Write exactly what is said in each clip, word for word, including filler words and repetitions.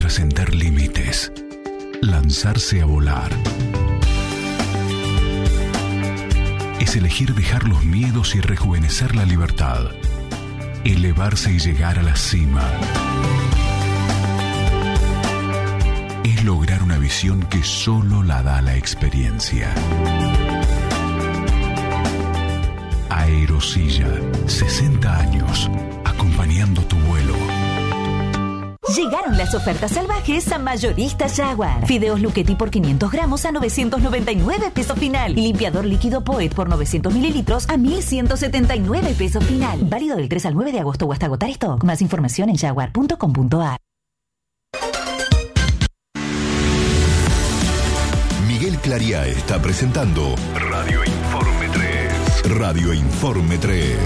trascender límites, lanzarse a volar. Es elegir dejar los miedos y rejuvenecer la libertad, elevarse y llegar a la cima. Es lograr una visión que solo la da la experiencia. Aerosilla, sesenta años, acompañando tu vuelo. Llegaron las ofertas salvajes a Mayoristas Jaguar. Fideos Luchetti por quinientos gramos a novecientos noventa y nueve pesos final. Y limpiador líquido Poet por novecientos mililitros a mil ciento setenta y nueve pesos final. Válido del tres al nueve de agosto o hasta agotar stock. Más información en jaguar punto com punto a r. Miguel Clariá está presentando Radio Informe tres. Radio Informe tres.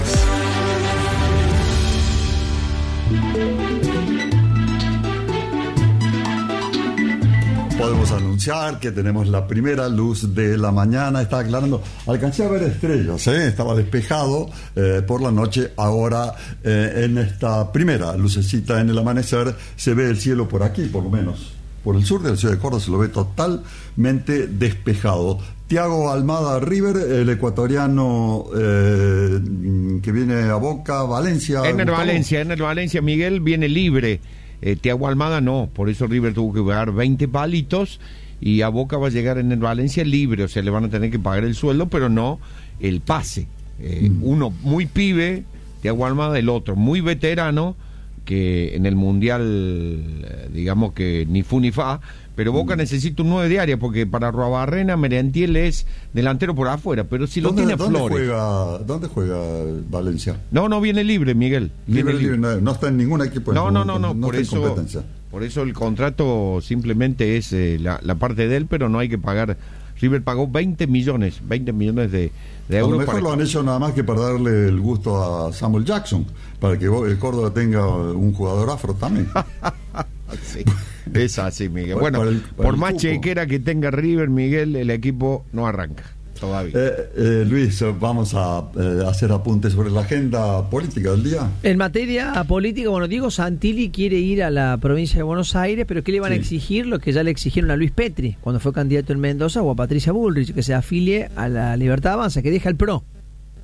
Podemos anunciar que tenemos la primera luz de la mañana. Está aclarando. Alcancé a ver estrellas, ¿eh? Estaba despejado eh, por la noche. Ahora, eh, en esta primera lucecita en el amanecer, se ve el cielo por aquí, por lo menos. Por el sur de la ciudad de Córdoba se lo ve totalmente despejado. Tiago Almada River, el ecuatoriano eh, que viene a Boca, Valencia. En el Valencia, en el Valencia, Miguel viene libre. Eh, Tiago Almada no, por eso River tuvo que pagar veinte palitos y a Boca va a llegar en el Valencia libre, o sea, le van a tener que pagar el sueldo, pero no el pase. Eh, mm. Uno muy pibe, Tiago Almada, el otro muy veterano, que en el Mundial, digamos que ni fu ni fa, pero Boca mm. necesita un nueve de área, porque para Ruabarrena, Merentiel es delantero por afuera, pero si lo tiene ¿dónde Flores. Juega, ¿Dónde juega Valencia? No, no viene libre, Miguel. Libre, libre, libre. No, no está en ningún equipo. No, no, no, no, no por eso, competencia. Por eso el contrato simplemente es eh, la, la parte de él, pero no hay que pagar. River pagó veinte millones, veinte millones de, de euros. A lo mejor para... lo han hecho nada más que para darle el gusto a Samuel Jackson, para que el Córdoba tenga un jugador afro también. Sí, es así, Miguel. Bueno, para el, para por el más cupo. chequera que tenga River, Miguel, el equipo no arranca todavía. Eh, eh, Luis, vamos a eh, hacer apuntes sobre la agenda política del día. En materia política, bueno, Diego Santilli quiere ir a la provincia de Buenos Aires, pero ¿qué le van sí. a exigir? Lo que ya le exigieron a Luis Petri cuando fue candidato en Mendoza, o a Patricia Bullrich, que se afilie a la Libertad Avanza, que deja el P R O.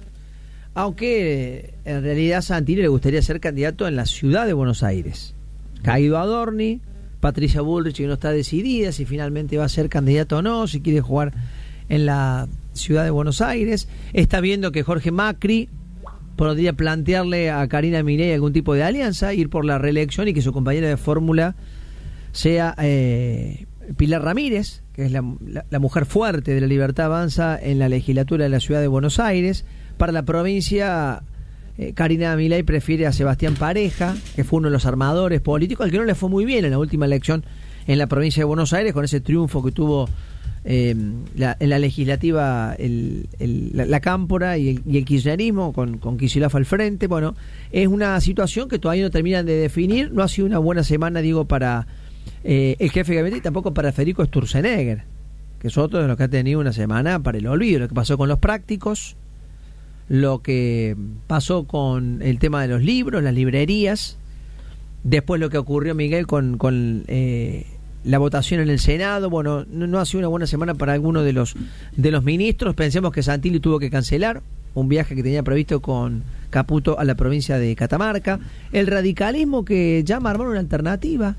Aunque en realidad a Santilli le gustaría ser candidato en la ciudad de Buenos Aires. Caído Adorni, Patricia Bullrich, que no está decidida si finalmente va a ser candidato o no, si quiere jugar en la ciudad de Buenos Aires. Está viendo que Jorge Macri podría plantearle a Karina Milei algún tipo de alianza, ir por la reelección y que su compañera de fórmula sea eh, Pilar Ramírez, que es la, la, la mujer fuerte de la Libertad Avanza en la legislatura de la ciudad de Buenos Aires. Para la provincia, eh, Karina Milei prefiere a Sebastián Pareja, que fue uno de los armadores políticos, al que no le fue muy bien en la última elección en la provincia de Buenos Aires, con ese triunfo que tuvo eh, la, en la legislativa el, el, la, la Cámpora y el, y el kirchnerismo, con, con Kicillof al frente. Bueno, es una situación que todavía no terminan de definir. No ha sido una buena semana, digo, para eh, el jefe de gabinete y tampoco para Federico Sturzenegger, que es otro de los que ha tenido una semana para el olvido. Lo que pasó con los prácticos, lo que pasó con el tema de los libros, las librerías, después lo que ocurrió, Miguel, con, con eh, la votación en el Senado. Bueno, no, no ha sido una buena semana para algunos de los de los ministros. Pensemos que Santilli tuvo que cancelar un viaje que tenía previsto con Caputo a la provincia de Catamarca. El radicalismo que llama a armar una alternativa.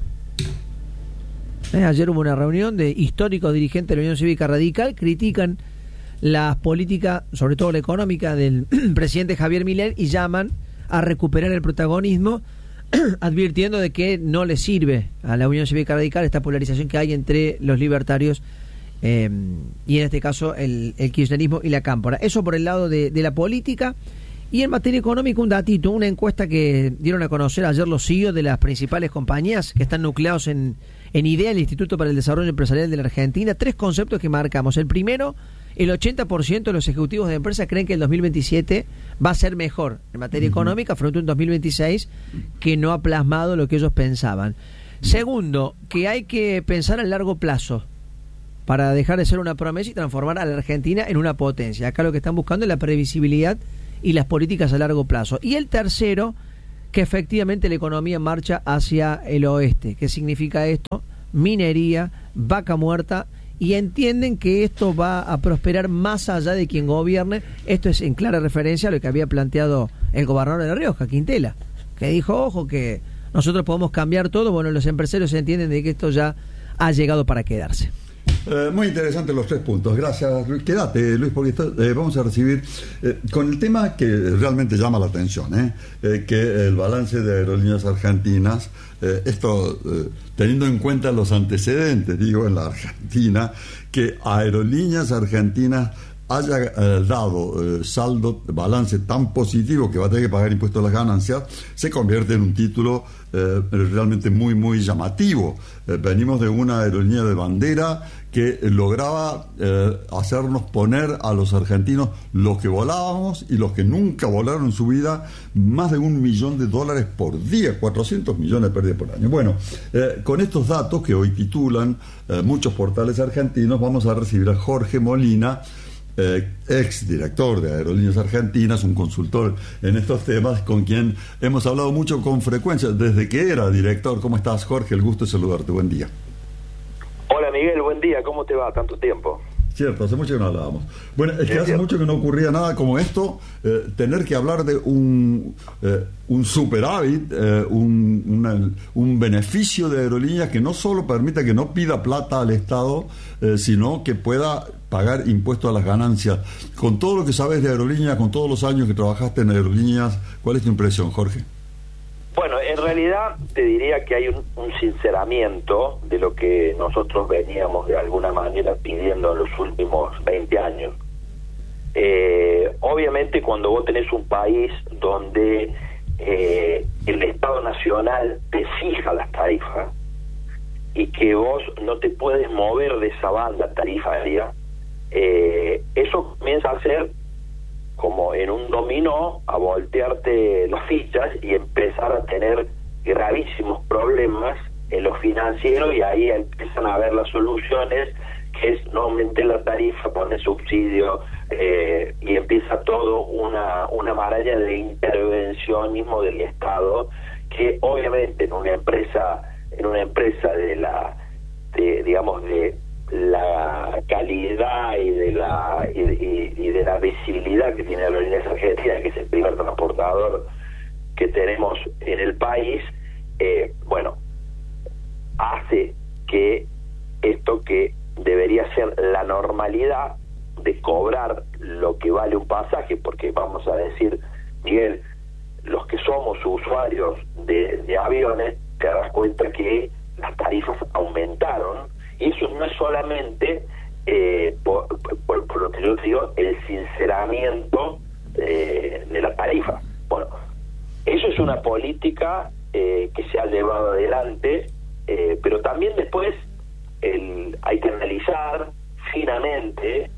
Eh, ayer hubo una reunión de históricos dirigentes de la Unión Cívica Radical, critican las políticas, sobre todo la económica, del presidente Javier Milei y llaman a recuperar el protagonismo, advirtiendo de que no le sirve a la Unión Cívica Radical esta polarización que hay entre los libertarios eh, y en este caso el, el kirchnerismo y la Cámpora. Eso por el lado de, de la política. Y en materia económica, un datito, una encuesta que dieron a conocer ayer los C E O de las principales compañías que están nucleados en, en IDEA, el Instituto para el Desarrollo Empresarial de la Argentina. Tres conceptos que marcamos. El primero, el ochenta por ciento de los ejecutivos de empresas creen que el dos mil veintisiete va a ser mejor en materia uh-huh. económica frente a un dos mil veintiséis que no ha plasmado lo que ellos pensaban. Segundo, que hay que pensar a largo plazo para dejar de ser una promesa y transformar a la Argentina en una potencia. Acá lo que están buscando es la previsibilidad y las políticas a largo plazo. Y el tercero, que efectivamente la economía marcha hacia el oeste. ¿Qué significa esto? Minería, vaca muerta, y entienden que esto va a prosperar más allá de quien gobierne. Esto es en clara referencia a lo que había planteado el gobernador de La Rioja, Quintela, que dijo, ojo, que nosotros podemos cambiar todo. Bueno, los empresarios entienden de que esto ya ha llegado para quedarse. Eh, muy interesantes los tres puntos. Gracias, Luis. Quédate, Luis, porque esto, eh, vamos a recibir eh, con el tema que realmente llama la atención, eh, eh, que el balance de Aerolíneas Argentinas, eh, esto eh, teniendo en cuenta los antecedentes, digo, en la Argentina, que Aerolíneas Argentinas haya eh, dado eh, saldo, balance tan positivo que va a tener que pagar impuestos a las ganancias, se convierte en un título eh, realmente muy, muy llamativo. Eh, venimos de una aerolínea de bandera que lograba eh, hacernos poner a los argentinos, los que volábamos y los que nunca volaron en su vida, más de un millón de dólares por día, cuatrocientos millones de pérdidas por año. Bueno, eh, con estos datos que hoy titulan eh, muchos portales argentinos, vamos a recibir a Jorge Molina, Eh, ex director de Aerolíneas Argentinas, un consultor en estos temas, con quien hemos hablado mucho con frecuencia desde que era director. ¿Cómo estás, Jorge? El gusto de saludarte. Buen día. Hola, Miguel. Buen día. ¿Cómo te va? Tanto tiempo. Cierto, hace mucho que no hablábamos. Bueno, es que es hace cierto. mucho que no ocurría nada como esto, eh, tener que hablar de un, eh, un superávit, eh, un, una, un beneficio de aerolíneas que no solo permita que no pida plata al Estado, eh, sino que pueda pagar impuestos a las ganancias. Con todo lo que sabes de aerolíneas, con todos los años que trabajaste en aerolíneas, ¿cuál es tu impresión, Jorge? Bueno, en realidad te diría que hay un, un sinceramiento de lo que nosotros veníamos de alguna manera pidiendo en los últimos veinte años. Eh, obviamente cuando vos tenés un país donde eh, el Estado Nacional te fija las tarifas y que vos no te puedes mover de esa banda tarifaria, eh, eso comienza a ser como en un dominó, a voltearte las fichas y empezar a tener gravísimos problemas en lo financiero, y ahí empiezan a ver las soluciones, que es no aumentar la tarifa, poner subsidio, eh, y empieza todo una, una maraña de intervencionismo del Estado, que obviamente en una empresa, en una empresa de la, de, digamos, de la calidad y de la y, y, y de la visibilidad que tiene Aerolíneas Argentinas, que es el primer transportador que tenemos en el país, eh, bueno, hace que esto que debería ser la normalidad de cobrar lo que vale un pasaje, porque vamos a decir, Miguel, los que somos usuarios de, de aviones, te das cuenta que las tarifas aumentaron. Y eso no es solamente, eh, por, por, por lo que yo digo, el sinceramiento eh, de la tarifa. Bueno, eso es una política eh, que se ha llevado adelante, eh, pero también después el, hay que analizar finamente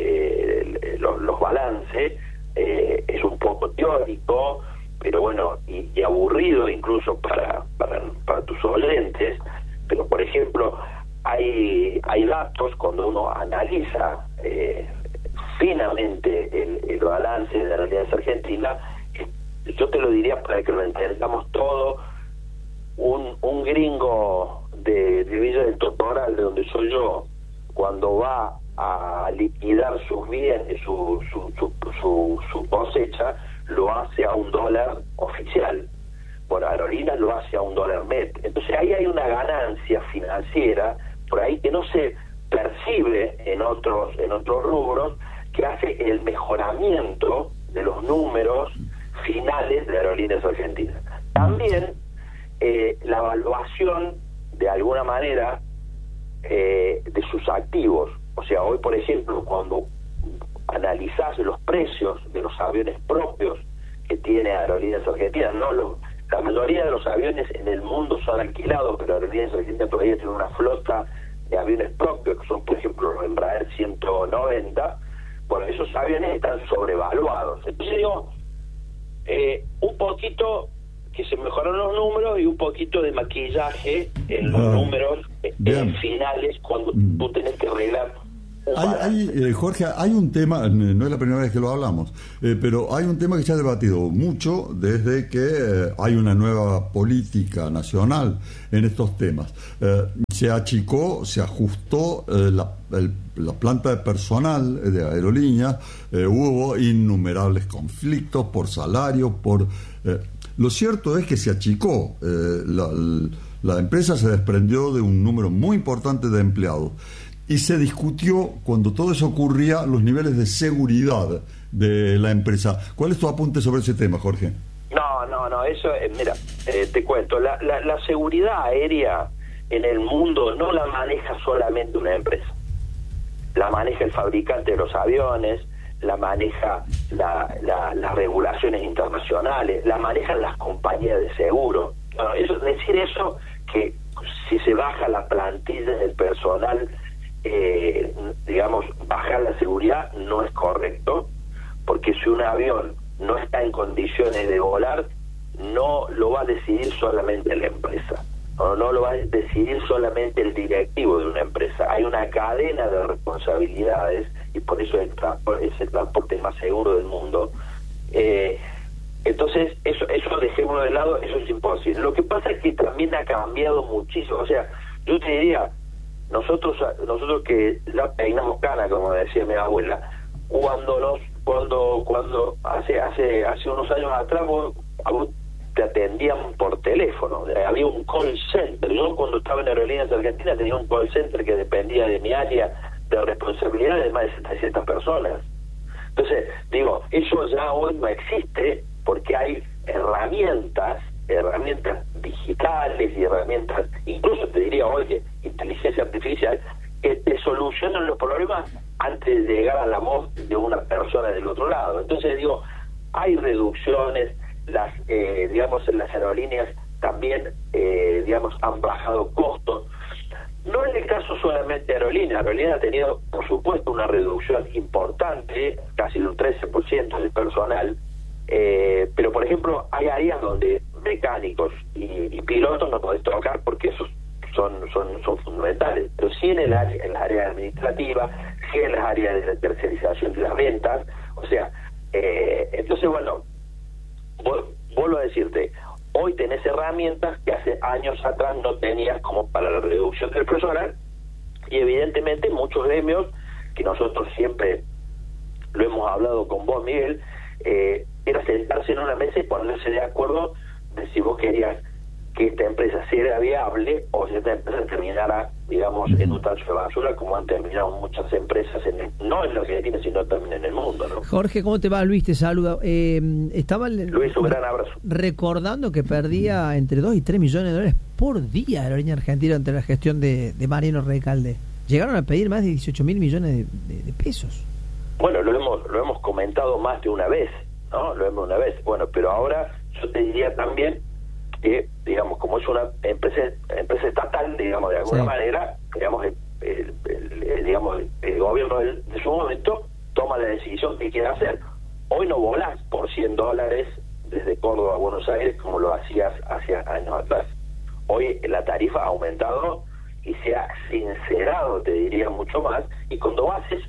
eh, el, los, los balances. Eh, es un poco teórico, pero bueno, y, y aburrido incluso para, para, para tus oyentes, pero por ejemplo, Hay, hay datos cuando uno analiza eh, finamente el, el balance de Aerolíneas Argentinas. Yo te lo diría para que lo entendamos todo. Un, un gringo de, de Villa del Totoral, de donde soy yo, cuando va a liquidar sus bienes, su, su, su, su, su cosecha, lo hace a un dólar oficial. Bueno, Aerolíneas lo hace a un dólar net. Entonces ahí hay una ganancia financiera por ahí que no se percibe en otros en otros rubros, que hace el mejoramiento de los números finales de Aerolíneas Argentinas. También eh, la evaluación, de alguna manera, eh, de sus activos. O sea, hoy, por ejemplo, cuando analizás los precios de los aviones propios que tiene Aerolíneas Argentinas, no los La mayoría de los aviones en el mundo son alquilados, pero Aerolíneas Argentinas todavía tiene una flota de aviones propios, que son, por ejemplo, los Embraer ciento noventa. Bueno, esos aviones están sobrevaluados. Entonces digo, eh, un poquito que se mejoran los números y un poquito de maquillaje en los ah, números eh, bien. finales, cuando mm. tú tenés que arreglar Hay, hay, eh, Jorge, hay un tema, no es la primera vez que lo hablamos, eh, pero hay un tema que se ha debatido mucho desde que eh, hay una nueva política nacional en estos temas. Eh, se achicó, se ajustó eh, la, el, la planta de personal de aerolíneas, eh, hubo innumerables conflictos por salario, por... Eh, lo cierto es que se achicó, eh, la, la empresa se desprendió de un número muy importante de empleados. Y se discutió, cuando todo eso ocurría, los niveles de seguridad de la empresa. ¿Cuál es tu apunte sobre ese tema, Jorge? No, no, no, eso, eh, mira, eh, te cuento, la, la, la seguridad aérea en el mundo no la maneja solamente una empresa. La maneja el fabricante de los aviones, la maneja la, la, las regulaciones internacionales, la manejan las compañías de seguro. Bueno, eso, decir eso, que si se baja la plantilla del personal, Eh, digamos, bajar la seguridad no es correcto, porque si un avión no está en condiciones de volar, no lo va a decidir solamente la empresa, no, no lo va a decidir solamente el directivo de una empresa. Hay una cadena de responsabilidades y por eso el transporte, es el transporte más seguro del mundo. Eh, entonces, eso, eso dejémoslo de lado, eso es imposible. Lo que pasa es que también ha cambiado muchísimo. O sea, yo te diría, nosotros nosotros que ya peinamos cana, como decía mi abuela, cuando nos cuando cuando hace hace hace unos años atrás vos, a vos te atendían por teléfono, había un call center. Yo cuando estaba en Aerolíneas Argentinas tenía un call center que dependía de mi área de responsabilidad de más de setecientas personas. Entonces, digo, eso ya hoy no existe porque hay herramientas herramientas digitales y herramientas, incluso te diría hoy que inteligencia artificial, que te solucionan los problemas antes de llegar a la voz de una persona del otro lado. Entonces digo, hay reducciones, las eh, digamos en las aerolíneas también eh, digamos han bajado costos. No en el caso solamente de aerolíneas, aerolíneas ha tenido por supuesto una reducción importante, casi un trece por ciento del personal, eh, pero por ejemplo hay áreas donde mecánicos y, y pilotos no podés tocar porque esos son son son fundamentales, pero sí en el área, en las áreas administrativas, sí en las áreas de la tercerización de las ventas. O sea, eh, entonces bueno, vuelvo a decirte, hoy tenés herramientas que hace años atrás no tenías, como para la reducción del personal, y evidentemente muchos gremios, que nosotros siempre lo hemos hablado con vos, Miguel, eh, era sentarse en una mesa y ponerse de acuerdo de si vos querías que esta empresa sea viable o si esta empresa terminara, digamos, en un tacho de basura, como han terminado muchas empresas, en el, no en la Argentina, sino también en el mundo, ¿no? Jorge, ¿cómo te va? Luis te saluda. Eh, estaba Luis, un gran abrazo. Recordando que perdía entre dos y tres millones de dólares por día Aerolínea Argentina ante la gestión de, de Mariano Recalde. Llegaron a pedir más de dieciocho mil millones de, de, de pesos. Bueno, lo hemos lo hemos comentado más de una vez, ¿no? Lo hemos una vez. Bueno, pero ahora yo te diría también que, digamos, como es una empresa empresa estatal, digamos, de alguna sí. manera, digamos, el, el, el, el, digamos, el gobierno de, de su momento toma la decisión que quiere hacer. Hoy no volás por cien dólares desde Córdoba a Buenos Aires como lo hacías hace años atrás. Hoy la tarifa ha aumentado y se ha sincerado, te diría, mucho más. Y cuando haces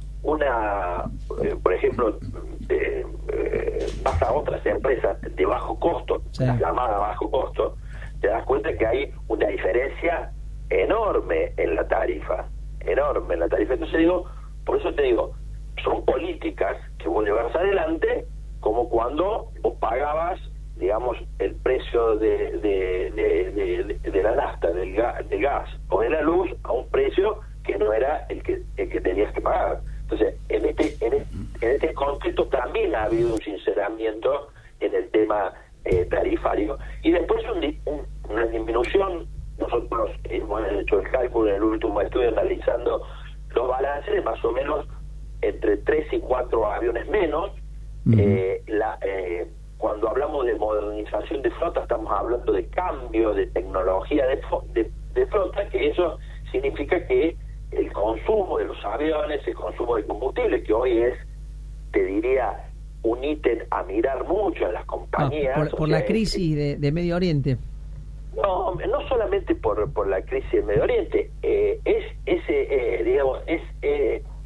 una, eh, por ejemplo, eh, eh, vas a otras empresas de bajo costo, sí. la llamada bajo costo, te das cuenta que hay una diferencia enorme en la tarifa, enorme en la tarifa. Entonces digo, por eso te digo, son políticas que vos llevas adelante, como cuando vos pagabas, digamos, el precio de, de, de, de, de la nafta, del gas, del gas o de la luz a un precio que no era el que, el que tenías que pagar. Entonces, en este, en este, en este contexto también ha habido un sinceramiento en el tema eh, tarifario. Y después un, un, una disminución. Nosotros hemos hecho el cálculo en el último estudio analizando los balances de más o menos entre tres y cuatro aviones menos. Uh-huh. eh, la, eh, cuando hablamos de modernización de flota, estamos hablando de cambio de tecnología de, de, de flota, que eso significa que el consumo de los aviones, el consumo de combustible, que hoy es, te diría, un ítem a mirar mucho en las compañías. Ah, por por la crisis de, de Medio Oriente. No, no solamente por por la crisis de Medio Oriente, eh, es ese, eh, digamos, es eh,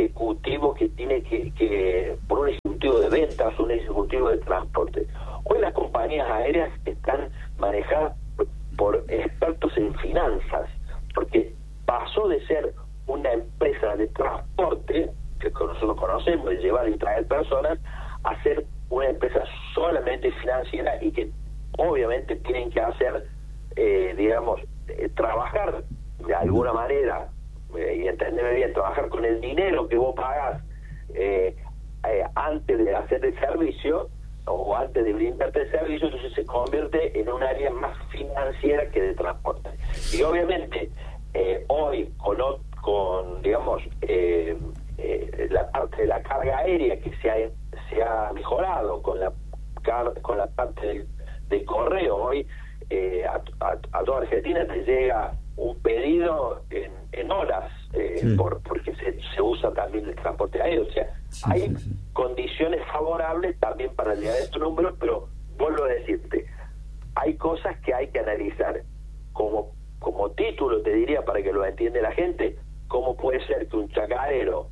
ejecutivo que tiene que, que por un ejecutivo de ventas, un ejecutivo de transporte. Hoy las compañías aéreas están manejadas por expertos en finanzas, porque pasó de ser una empresa de transporte, que nosotros conocemos, de llevar y traer personas, a ser una empresa solamente financiera y que obviamente tienen que hacer, eh, digamos, eh, trabajar de alguna manera, eh, y entenderme bien, trabajar con el dinero que vos pagás eh, eh, antes de hacer el servicio o antes de brindarte el servicio, entonces se convierte en un área más financiera que de transporte. Y obviamente eh, hoy con, con digamos eh, eh, la parte de la carga aérea que se ha, se ha mejorado con la car con la parte del, del correo, hoy eh, a, a, a toda Argentina te llega un pedido en, en horas, eh, sí. por, porque se, se usa también el transporte aéreo, o sea, sí, hay sí, sí. condiciones favorables también para llegar a estos números, pero vuelvo a decirte, hay cosas que hay que analizar. Como, como título te diría, para que lo entienda la gente, cómo puede ser que un chacarero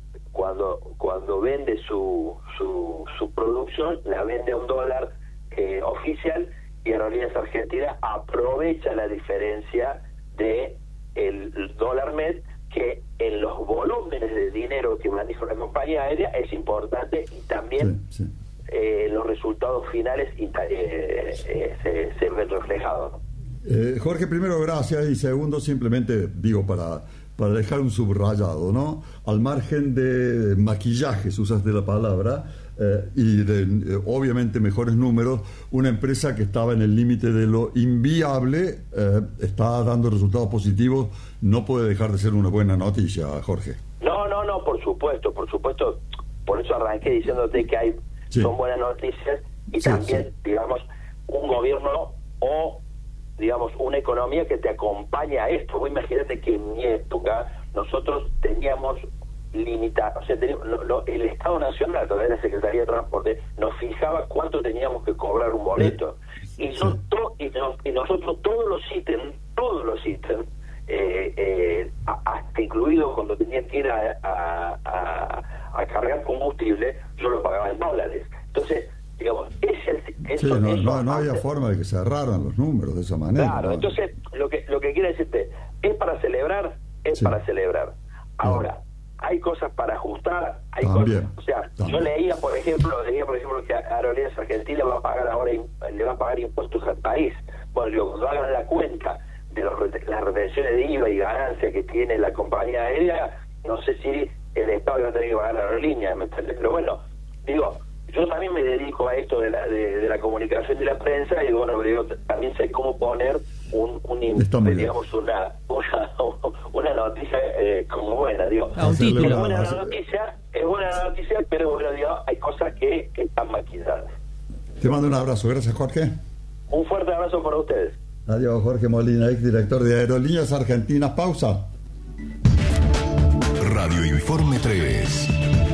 cuando cuando vende su su, su producción, la vende a un dólar eh, oficial, y Aerolíneas Argentinas aprovecha la diferencia de el dólar med, que en los volúmenes de dinero que maneja una compañía aérea es importante, y también sí, sí. Eh, los resultados finales eh, eh, se, se ven reflejados. Eh, Jorge, primero gracias, y segundo simplemente digo para para dejar un subrayado, ¿no? Al margen de maquillajes, usaste la palabra, eh, y de eh, obviamente mejores números, una empresa que estaba en el límite de lo inviable eh, está dando resultados positivos, no puede dejar de ser una buena noticia, Jorge. No, no, no, por supuesto, por supuesto, por eso arranqué diciéndote que hay sí. son buenas noticias, y sí, también, sí. digamos, un gobierno o digamos, una economía que te acompaña a esto. Vos imagínate que en mi época nosotros teníamos limitado, o sea, teníamos, lo, lo, el Estado Nacional, a través de la Secretaría de Transporte, nos fijaba cuánto teníamos que cobrar un boleto. Y, sí. no, to, y, no, y nosotros todos los ítems, todos los ítems, eh, eh, hasta incluido cuando tenía que ir a, a, a, a cargar combustible, yo lo pagaba en dólares. Entonces, digamos, ese, eso, sí, no, eso no, no había forma de que cerraran los números de esa manera. Claro, ¿no? Entonces, lo que lo que quiero decirte, es para celebrar, es sí. para celebrar. Ahora, sí. hay cosas para ajustar, hay también, cosas, o sea, también. yo leía, por ejemplo, leía, por ejemplo, que Aerolíneas Argentinas va a pagar ahora, le va a pagar impuestos al país. Bueno, digo, cuando hagan la cuenta de los, las retenciones de I V A y ganancias que tiene la compañía aérea, no sé si el Estado va a tener que pagar la aerolínea, ¿me entiendes? Pero bueno, digo, yo también me dedico a esto de la, de, de la comunicación y la prensa, y bueno, digo, también sé cómo poner un, un digamos, una, una, una noticia eh, como buena, digo. Ah, un título. Es buena la noticia, es buena la noticia, pero bueno, digo, hay cosas que, que están maquilladas. Te mando un abrazo, gracias, Jorge. Un fuerte abrazo para ustedes. Adiós, Jorge Molina, ex director de Aerolíneas Argentinas. Pausa. Radio Informe tres.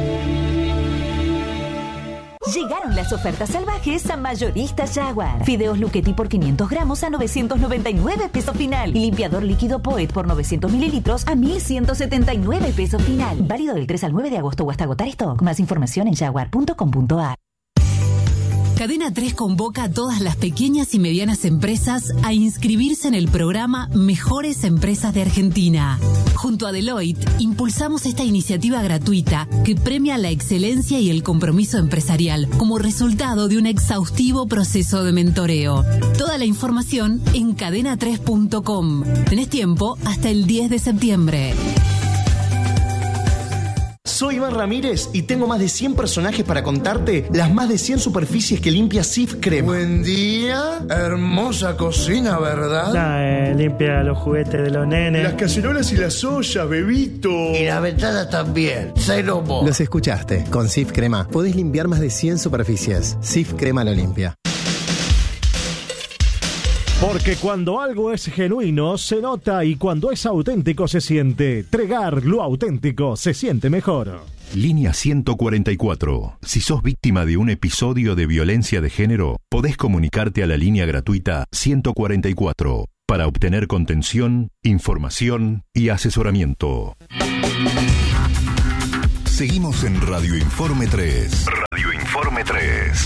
Llegaron las ofertas salvajes a Mayoristas Jaguar. Fideos Luchetti por quinientos gramos a novecientos noventa y nueve pesos final. Y limpiador líquido Poet por novecientos mililitros a mil ciento setenta y nueve pesos final. Válido del tres al nueve de agosto o hasta agotar stock. Más información en jaguar punto com punto a r. Cadena tres convoca a todas las pequeñas y medianas empresas a inscribirse en el programa Mejores Empresas de Argentina. Junto a Deloitte, impulsamos esta iniciativa gratuita que premia la excelencia y el compromiso empresarial como resultado de un exhaustivo proceso de mentoreo. Toda la información en cadena tres punto com. Tenés tiempo hasta el diez de septiembre. Soy Iván Ramírez y tengo más de cien personajes para contarte las más de cien superficies que limpia Sif Crema. Buen día, hermosa cocina, ¿verdad? Nah, eh, limpia los juguetes de los nenes. Las cacerolas y las ollas, bebito. Y la ventana también, cero mo. Los escuchaste, con Sif Crema podés limpiar más de cien superficies. Sif Crema lo limpia. Porque cuando algo es genuino, se nota, y cuando es auténtico, se siente. Tregar, lo auténtico, se siente mejor. Línea ciento cuarenta y cuatro. Si sos víctima de un episodio de violencia de género, podés comunicarte a la línea gratuita ciento cuarenta y cuatro para obtener contención, información y asesoramiento. Seguimos en Radio Informe tres. Radio Informe tres.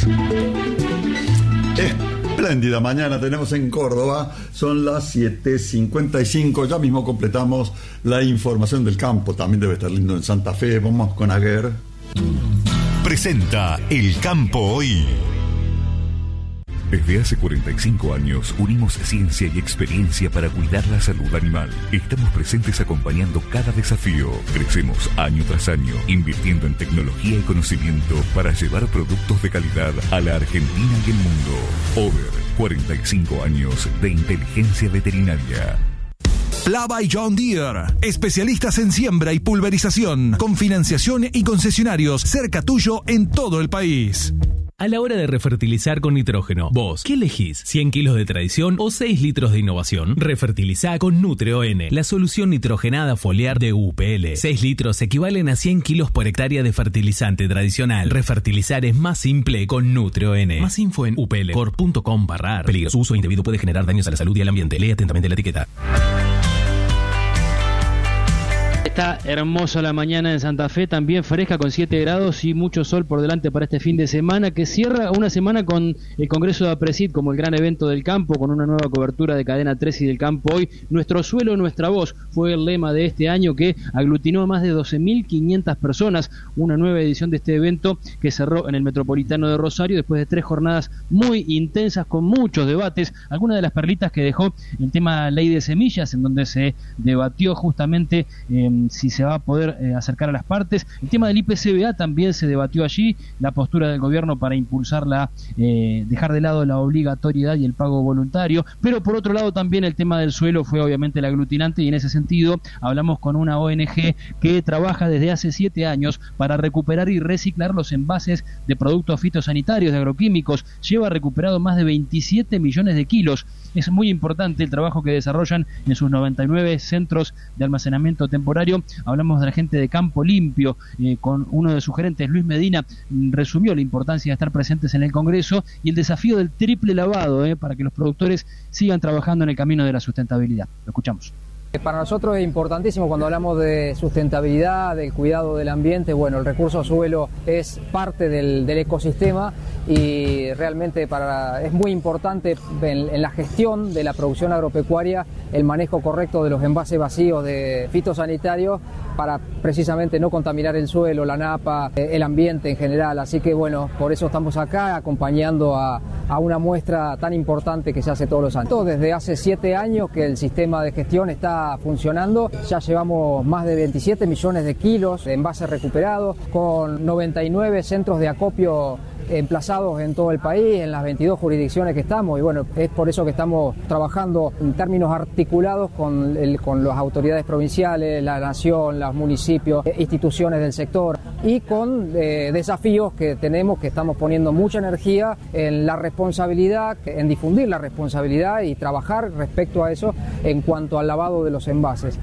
Espléndida mañana tenemos en Córdoba, son las siete cincuenta y cinco, ya mismo completamos la información del campo, también debe estar lindo en Santa Fe, vamos con Aguer. Presenta El Campo Hoy. Desde hace cuarenta y cinco años unimos ciencia y experiencia para cuidar la salud animal. Estamos presentes acompañando cada desafío. Crecemos año tras año, invirtiendo en tecnología y conocimiento para llevar productos de calidad a la Argentina y el mundo. Over, cuarenta y cinco años de inteligencia veterinaria. Plava y John Deere, especialistas en siembra y pulverización, con financiación y concesionarios cerca tuyo en todo el país. A la hora de refertilizar con nitrógeno, vos, ¿qué elegís? ¿cien kilos de tradición o seis litros de innovación? Refertilizá con Nutreo-N, la solución nitrogenada foliar de U P L. seis litros equivalen a cien kilos por hectárea de fertilizante tradicional. Refertilizar es más simple con Nutreo-N. Más info en u p l corp punto com barra ar. Peligros, uso indebido puede generar daños a la salud y al ambiente. Lee atentamente la etiqueta. Está hermosa la mañana en Santa Fe, también fresca con siete grados y mucho sol por delante para este fin de semana, que cierra una semana con el Congreso de APRESID como el gran evento del campo, con una nueva cobertura de Cadena tres y del Campo Hoy. Nuestro suelo, nuestra voz, fue el lema de este año, que aglutinó a más de doce mil quinientas personas, una nueva edición de este evento que cerró en el Metropolitano de Rosario después de tres jornadas muy intensas con muchos debates. Algunas de las perlitas que dejó el tema ley de semillas, en donde se debatió justamente eh, si se va a poder eh, acercar a las partes. El tema del I P C B A también se debatió allí, la postura del gobierno para impulsar la, eh, dejar de lado la obligatoriedad y el pago voluntario, pero por otro lado también el tema del suelo fue obviamente el aglutinante, y en ese sentido hablamos con una O N G que trabaja desde hace siete años para recuperar y reciclar los envases de productos fitosanitarios, de agroquímicos. Lleva recuperado más de veintisiete millones de kilos. Es muy importante el trabajo que desarrollan en sus noventa y nueve centros de almacenamiento temporario. Hablamos de la gente de Campo Limpio, eh, con uno de sus gerentes, Luis Medina, resumió la importancia de estar presentes en el Congreso y el desafío del triple lavado, eh, para que los productores sigan trabajando en el camino de la sustentabilidad. Lo escuchamos. Para nosotros es importantísimo cuando hablamos de sustentabilidad, del cuidado del ambiente. Bueno, el recurso suelo es parte del, del ecosistema y realmente para, es muy importante en, en la gestión de la producción agropecuaria el manejo correcto de los envases vacíos de fitosanitarios para precisamente no contaminar el suelo, la napa, el ambiente en general. Así que bueno, por eso estamos acá acompañando a, a una muestra tan importante que se hace todos los años. Desde hace siete años que el sistema de gestión está funcionando, ya llevamos más de veintisiete millones de kilos de envases recuperados, con noventa y nueve centros de acopio emplazados en todo el país, en las veintidós jurisdicciones que estamos, y bueno, es por eso que estamos trabajando en términos articulados con, el, con las autoridades provinciales, la nación, los municipios, instituciones del sector, y con eh, desafíos que tenemos, que estamos poniendo mucha energía en la responsabilidad, en difundir la responsabilidad y trabajar respecto a eso en cuanto al lavado de los envases.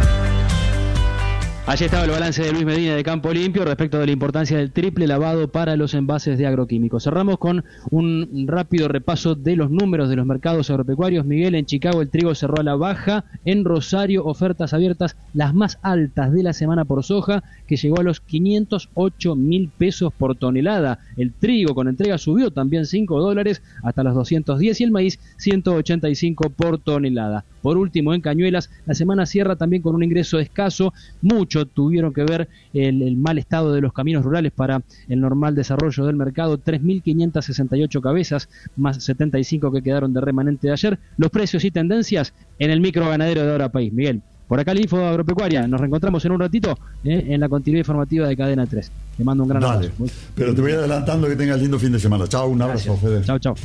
Allí estaba el balance de Luis Medina de Campo Limpio respecto de la importancia del triple lavado para los envases de agroquímicos. Cerramos con un rápido repaso de los números de los mercados agropecuarios. Miguel, en Chicago el trigo cerró a la baja, en Rosario ofertas abiertas las más altas de la semana por soja, que llegó a los quinientos ocho mil pesos por tonelada. El trigo con entrega subió también cinco dólares hasta los doscientos diez y el maíz ciento ochenta y cinco por tonelada. Por último, en Cañuelas, la semana cierra también con un ingreso escaso. Mucho tuvieron que ver el, el mal estado de los caminos rurales para el normal desarrollo del mercado. tres mil quinientas sesenta y ocho cabezas, más setenta y cinco que quedaron de remanente de ayer. Los precios y tendencias en el micro ganadero de Ahora País. Miguel, por acá la info agropecuaria. Nos reencontramos en un ratito eh, en la continuidad informativa de Cadena tres. Te mando un gran Dale. abrazo. Pero te voy adelantando que tengas lindo fin de semana. Chao, un abrazo, Fede. Chao, chao.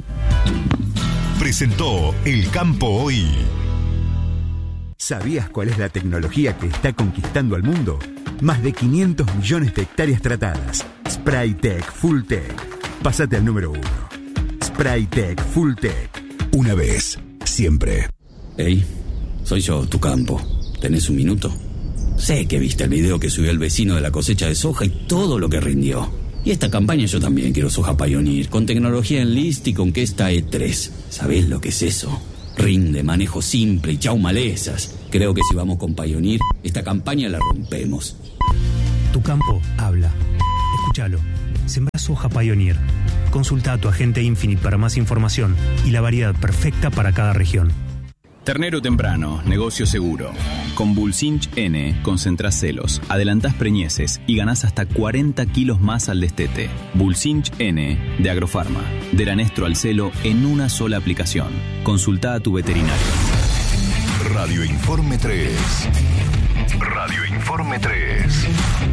Presentó El Campo Hoy. ¿Sabías cuál es la tecnología que está conquistando al mundo? Más de quinientos millones de hectáreas tratadas. Spraytec Fulltech. Pásate al número uno. Spraytec Fulltech. Una vez, siempre. Hey, soy yo, tu campo. ¿Tenés un minuto? Sé que viste el video que subió el vecino de la cosecha de soja y todo lo que rindió. Y esta campaña yo también quiero soja Pioneer, con tecnología en list y con que esta E tres. ¿Sabés lo que es eso? Rinde, manejo simple y chau malezas. Creo que si vamos con Pioneer, esta campaña la rompemos. Tu campo habla. Escúchalo. Sembrá soja Pioneer. Consulta a tu agente Infinite para más información y la variedad perfecta para cada región. Ternero temprano, negocio seguro. Con Bulsinch N concentrás celos, adelantás preñeces y ganás hasta cuarenta kilos más al destete. Bulsinch N de Agrofarma. Deranestro al celo en una sola aplicación. Consulta a tu veterinario. Radio Informe tres. Radio Informe tres.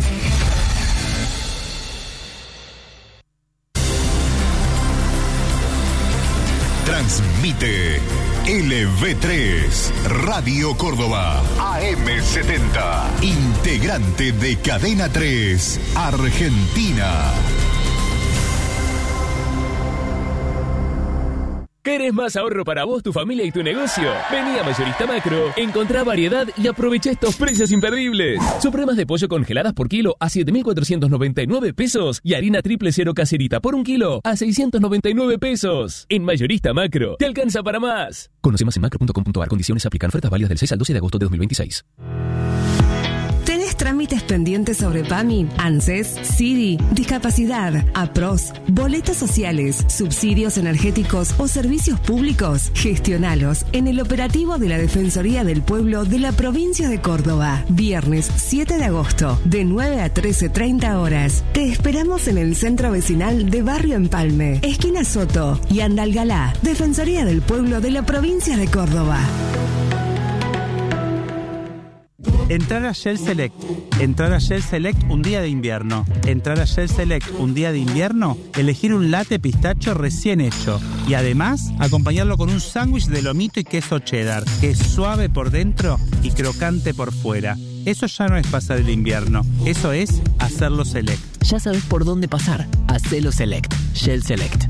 Transmite L V tres, Radio Córdoba, A M setenta, integrante de Cadena tres, Argentina. ¿Querés más ahorro para vos, tu familia y tu negocio? Vení a Mayorista Macro, encontrá variedad y aprovecha estos precios imperdibles. Supremas de pollo congeladas por kilo a siete mil cuatrocientos noventa y nueve pesos y harina triple cero caserita por un kilo a seiscientos noventa y nueve pesos. En Mayorista Macro, te alcanza para más. Conoce más en macro punto com punto a r. Condiciones aplican. Ofertas válidas del seis al doce de agosto de dos mil veintiséis. ¿Tenés trámites pendientes sobre PAMI, ANSES, C I D I, discapacidad, APROS, boletas sociales, subsidios energéticos o servicios públicos? Gestionalos en el operativo de la Defensoría del Pueblo de la provincia de Córdoba. Viernes siete de agosto, de nueve a trece treinta horas. Te esperamos en el Centro Vecinal de Barrio Empalme, esquina Soto y Andalgalá. Defensoría del Pueblo de la provincia de Córdoba. Entrar a Shell Select. Entrar a Shell Select un día de invierno. Entrar a Shell Select un día de invierno, elegir un latte pistacho recién hecho. Y además, acompañarlo con un sándwich de lomito y queso cheddar, que es suave por dentro y crocante por fuera. Eso ya no es pasar el invierno, eso es hacerlo Select. Ya sabes por dónde pasar. Hacelo Select. Shell Select.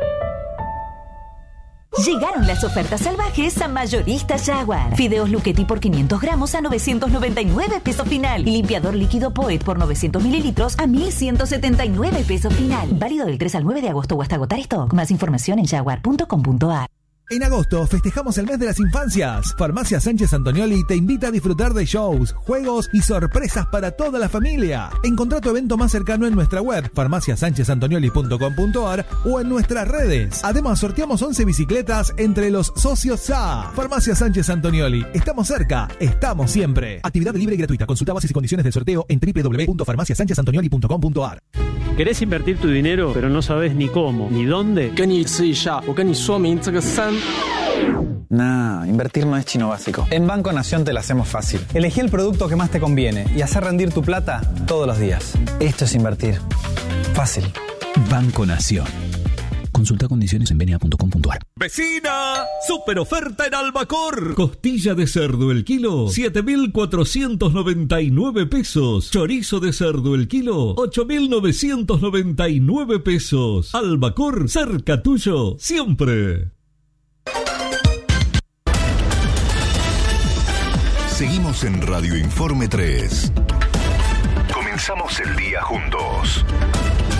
Llegaron las ofertas salvajes a Mayorista Jaguar. Fideos Luchetti por quinientos gramos a novecientos noventa y nueve pesos final. Y limpiador líquido Poet por novecientos mililitros a mil ciento setenta y nueve pesos final. Válido del tres al nueve de agosto o hasta agotar stock. Más información en jaguar punto com punto a r. En agosto festejamos el mes de las infancias. Farmacia Sánchez Antonioli te invita a disfrutar de shows, juegos y sorpresas para toda la familia. Encontrá tu evento más cercano en nuestra web, farmacia sánchez antonioli punto com punto a r o en nuestras redes. Además, sorteamos once bicicletas entre los socios S A. Farmacia Sánchez Antonioli. Estamos cerca, estamos siempre. Actividad libre y gratuita. Consulta bases y condiciones del sorteo en doble u doble u doble u punto farmacia sánchez antonioli punto com punto a r. ¿Querés invertir tu dinero, pero no sabes ni cómo, ni dónde? Nah, invertir no es chino básico. En Banco Nación te lo hacemos fácil. Elegí el producto que más te conviene y hacer rendir tu plata todos los días. Esto es invertir. Fácil. Banco Nación. Consulta condiciones en b n a punto com punto a r. ¡Vecina! ¡Super oferta en Albacor! Costilla de cerdo el kilo, siete mil cuatrocientos noventa y nueve pesos. Chorizo de cerdo el kilo, ocho mil novecientos noventa y nueve pesos. Albacor, cerca tuyo, siempre. Seguimos en Radio Informe tres. Comenzamos el día juntos.